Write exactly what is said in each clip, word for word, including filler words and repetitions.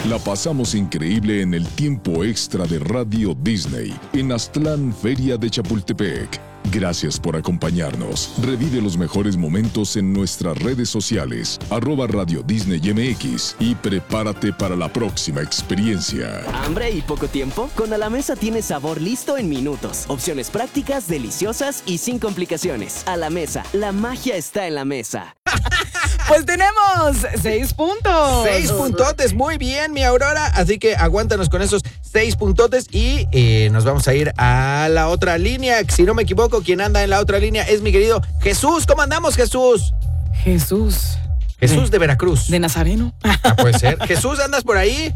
La pasamos increíble en el tiempo extra de Radio Disney en Aztlán, Feria de Chapultepec. Gracias por acompañarnos. Revive los mejores momentos en nuestras redes sociales, arroba Radio Disney M X, y prepárate para la próxima experiencia. ¿Hambre y poco tiempo? Con A la Mesa tienes sabor listo en minutos. Opciones prácticas, deliciosas y sin complicaciones. A la Mesa, la magia está en la mesa. Pues tenemos seis puntos. Seis puntotes, muy bien, mi Aurora. Así que aguántanos con esos seis puntotes y eh, nos vamos a ir a la otra línea. Si no me equivoco, quien anda en la otra línea es mi querido Jesús. ¿Cómo andamos, Jesús? Jesús. Jesús de, de Veracruz. De Nazareno. Ah, puede ser. Jesús, ¿andas por ahí?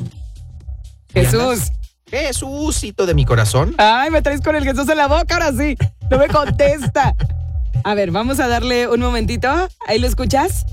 Jesús. Jesúsito de mi corazón. Ay, me traes con el Jesús en la boca, ahora sí. No me contesta. A ver, vamos a darle un momentito. ¿Ahí lo escuchas?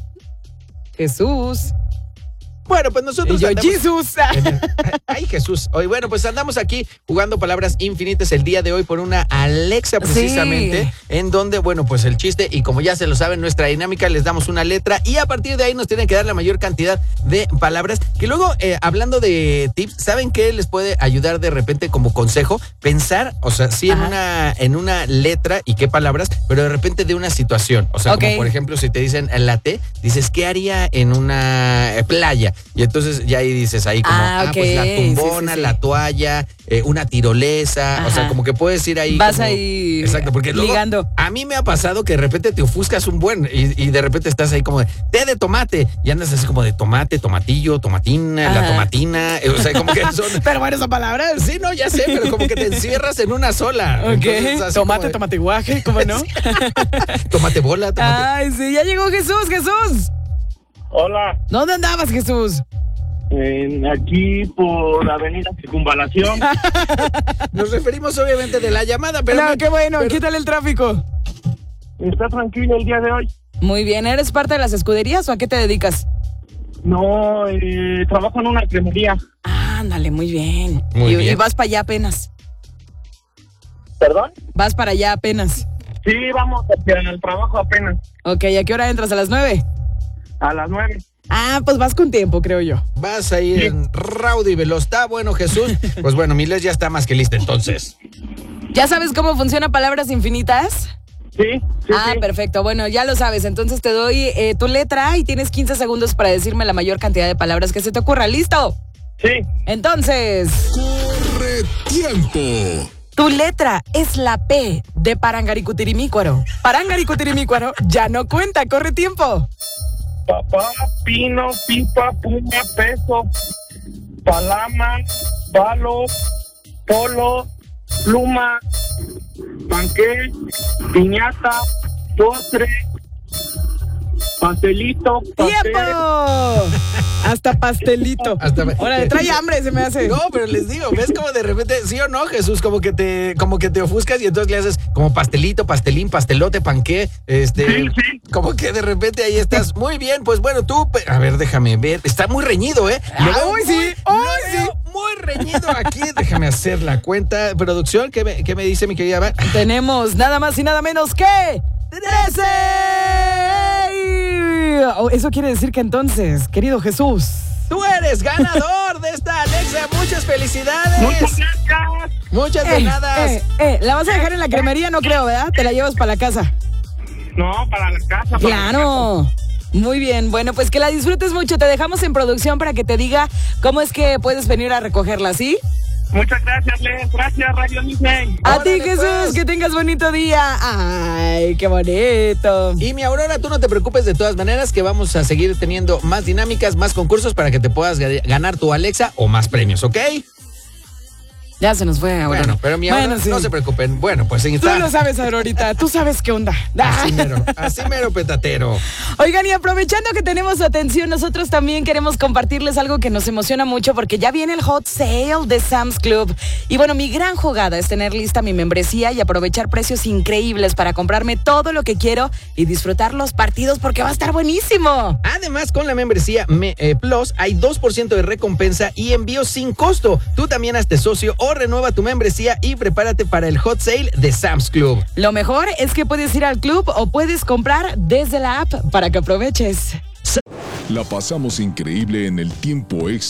Jesús. Bueno, pues nosotros y yo, andamos... Jesús. Ay, Jesús. Hoy, bueno, pues andamos aquí jugando palabras infinitas el día de hoy por una Alexa, precisamente, sí. En donde, bueno, pues el chiste, y como ya se lo saben, nuestra dinámica, les damos una letra y a partir de ahí nos tienen que dar la mayor cantidad de palabras. Que luego, eh, hablando de tips, ¿saben qué les puede ayudar de repente como consejo? Pensar, o sea, sí en una, en una letra y qué palabras, pero de repente de una situación. O sea, okay. Como por ejemplo, si te dicen la T, dices, ¿qué haría en una playa? Y entonces ya ahí dices ahí como, ah, ah okay. Pues la tumbona, sí, sí, sí. La toalla, eh, una tirolesa, ajá. O sea, como que puedes ir ahí. Vas como, ahí exacto, porque luego, ligando. A mí me ha pasado que de repente te ofuscas un buen y, y de repente estás ahí como de té de tomate y andas así como de tomate, tomatillo, tomatina, ajá. La tomatina, o sea, como que son... Pero bueno, esa palabra. Sí, no, ya sé, pero como que te encierras en una sola. Ok, entonces, tomate, de... tomate guaje, ¿cómo no? Tomate bola, tomate... Ay, sí, ya llegó Jesús, Jesús. Hola. ¿Dónde andabas, Jesús? Eh, aquí por Avenida Circunvalación. Nos referimos obviamente de la llamada, pero... No, qué bueno, pero... ¿qué tal el tráfico? Está tranquilo el día de hoy. Muy bien, ¿eres parte de las escuderías o a qué te dedicas? No, eh, trabajo en una cremería. Ah, ándale, muy bien. Muy y, bien. Y vas para allá apenas. ¿Perdón? Vas para allá apenas. Sí, vamos hacia el trabajo apenas. Ok, ¿a qué hora entras? ¿A las nueve? A las nueve. Ah, pues vas con tiempo, creo yo. Vas a ir sí. En raudo y veloz. ¿Está bueno, Jesús? Pues bueno, Miles ya está más que lista, entonces. ¿Ya sabes cómo funciona Palabras Infinitas? Sí, sí, Ah, sí. perfecto. Bueno, ya lo sabes. Entonces te doy eh, tu letra y tienes quince segundos para decirme la mayor cantidad de palabras que se te ocurra. ¿Listo? Sí. Entonces... ¡Corre tiempo! Tu letra es la P de Parangaricutirimícuaro. Parangaricutirimícuaro ya no cuenta. Corre tiempo. Papá, pino, pipa, puma, peso, palama, palo, polo, pluma, panqué, piñata, postre, pastelito, pastel. ¡Tiempo! Hasta pastelito. Hasta... Ahora, trae hambre, se me hace. No, pero les digo, ¿ves como de repente, sí o no, Jesús? Como que te, como que te ofuscas y entonces le haces como pastelito, pastelín, pastelote, panqué, este, sí, sí. Como que de repente ahí estás. Muy bien, pues bueno, tú, a ver, déjame ver, está muy reñido, ¿eh? Lo ah, hoy sí, hoy sí. Muy reñido aquí, déjame hacer la cuenta. Producción, ¿qué me, qué me dice mi querida Van? Tenemos nada más y nada menos que trece. Oh, eso quiere decir que entonces, querido Jesús, tú eres ganador de esta Alexa. Muchas felicidades. Muchas gracias. Muchas de eh, nada. Eh, eh, la vas a dejar en la cremería, no creo, ¿verdad? Te la llevas para la casa. No, para la casa. Para claro. La casa. Muy bien, bueno, pues que la disfrutes mucho. Te dejamos en producción para que te diga cómo es que puedes venir a recogerla, ¿sí? Muchas gracias, Les. Gracias, Radio Disney. A Órale, ti, Jesús, pues. Que tengas bonito día. Ay, qué bonito. Y mi Aurora, tú no te preocupes de todas maneras, que vamos a seguir teniendo más dinámicas, más concursos para que te puedas ganar tu Alexa o más premios, ¿ok? Ya se nos fue, Aurora. Bueno, pero mi Aurora, bueno, sí. No se preocupen. Bueno, pues ahí está. Tú lo sabes, Aurorita. Tú sabes qué onda. Así mero, así mero, petatero. Oigan, y aprovechando que tenemos su atención, nosotros también queremos compartirles algo que nos emociona mucho porque ya viene el Hot Sale de Sam's Club. Y bueno, mi gran jugada es tener lista mi membresía y aprovechar precios increíbles para comprarme todo lo que quiero y disfrutar los partidos porque va a estar buenísimo. Además, con la membresía Me, eh, Plus hay dos por ciento de recompensa y envío sin costo. Tú también hazte socio o renueva tu membresía y prepárate para el Hot Sale de Sam's Club. Lo mejor es que puedes ir al club o puedes comprar desde la app para que aproveches. La pasamos increíble en el tiempo extra